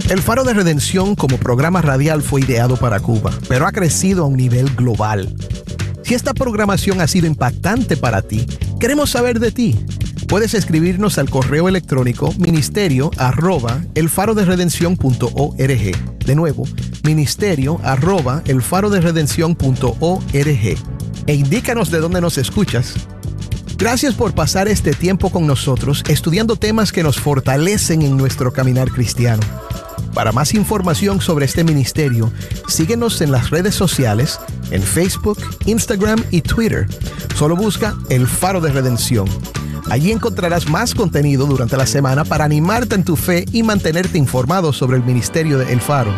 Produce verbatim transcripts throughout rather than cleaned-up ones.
El Faro de Redención como programa radial fue ideado para Cuba, pero ha crecido a un nivel global. Si esta programación ha sido impactante para ti, queremos saber de ti. Puedes escribirnos al correo electrónico ministerio arroba elfaroderedención.org. De nuevo, ministerio arroba elfaroderedención.org. E indícanos de dónde nos escuchas. Gracias por pasar este tiempo con nosotros estudiando temas que nos fortalecen en nuestro caminar cristiano. Para más información sobre este ministerio, síguenos en las redes sociales, en Facebook, Instagram y Twitter. Solo busca El Faro de Redención. Allí encontrarás más contenido durante la semana para animarte en tu fe y mantenerte informado sobre el ministerio de El Faro.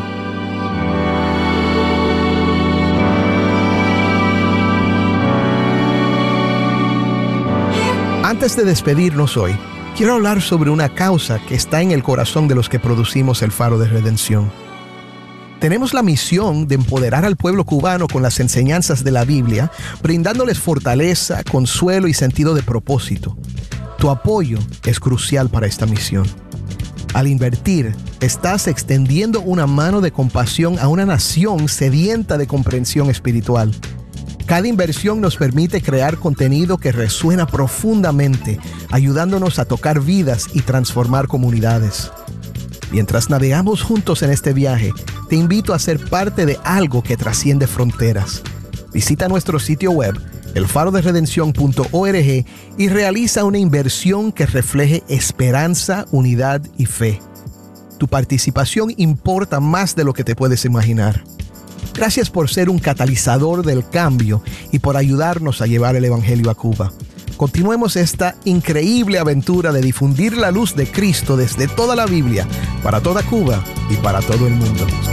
Antes de despedirnos hoy, quiero hablar sobre una causa que está en el corazón de los que producimos El Faro de Redención. Tenemos la misión de empoderar al pueblo cubano con las enseñanzas de la Biblia, brindándoles fortaleza, consuelo y sentido de propósito. Tu apoyo es crucial para esta misión. Al invertir, estás extendiendo una mano de compasión a una nación sedienta de comprensión espiritual. Cada inversión nos permite crear contenido que resuena profundamente, ayudándonos a tocar vidas y transformar comunidades. Mientras navegamos juntos en este viaje, te invito a ser parte de algo que trasciende fronteras. Visita nuestro sitio web, el faro de redención punto org, y realiza una inversión que refleje esperanza, unidad y fe. Tu participación importa más de lo que te puedes imaginar. Gracias por ser un catalizador del cambio y por ayudarnos a llevar el Evangelio a Cuba. Continuemos esta increíble aventura de difundir la luz de Cristo desde toda la Biblia, para toda Cuba y para todo el mundo.